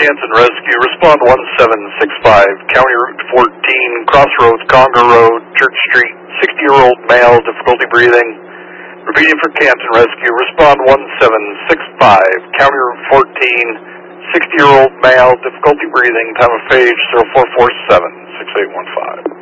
Canton Rescue. Respond 1765, County Route 14, Crossroads, Conger Road, Church Street. 60-year-old male, difficulty breathing. Repeating for Canton Rescue. Respond 1765, County Route 14, 60-year-old male, difficulty breathing. Time of phase 0447-6815.